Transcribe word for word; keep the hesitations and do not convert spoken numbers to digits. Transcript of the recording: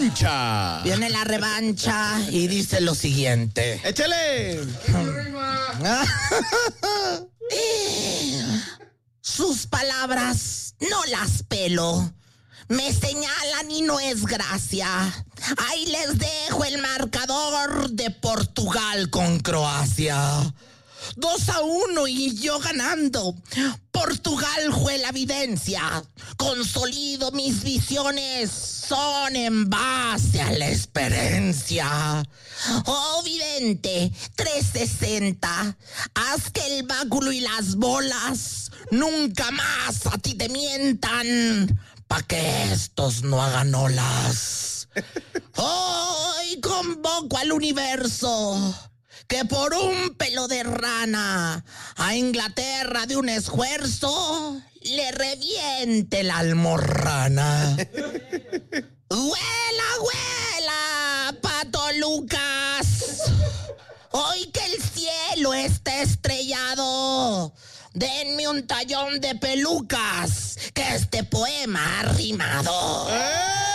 revancha. Viene la revancha y dice lo siguiente. ¡Échale! Sus palabras no las pelo. Me señalan y no es gracia. Ahí les dejo el marcador de Portugal con Croacia. Dos a uno y yo ganando. Portugal fue la evidencia. Consolido mis visiones. Son en base a la experiencia. Oh, vidente, trescientos sesenta. Haz que el báculo y las bolas nunca más a ti te mientan. Pa' que estos no hagan olas. Hoy convoco al universo que por un pelo de rana a Inglaterra de un esfuerzo le reviente la almorrana. ¡Huela, huela, Pato Lucas! Hoy que el cielo está estrellado, denme un tallón de pelucas, que este poema ha rimado.